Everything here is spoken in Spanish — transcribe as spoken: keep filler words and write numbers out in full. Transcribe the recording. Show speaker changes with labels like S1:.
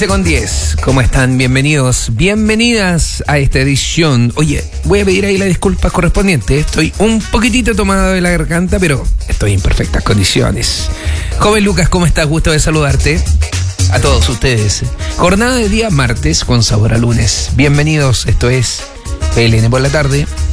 S1: quince con diez. ¿Cómo están? Bienvenidos, bienvenidas a esta edición. Oye, voy a pedir ahí las disculpas correspondientes. Estoy un poquitito tomado de la garganta, pero estoy en perfectas condiciones. Joven Lucas, ¿cómo estás? Gusto de saludarte. A todos ustedes. Jornada de día martes con sabor a lunes. Bienvenidos, esto es P L N por la tarde.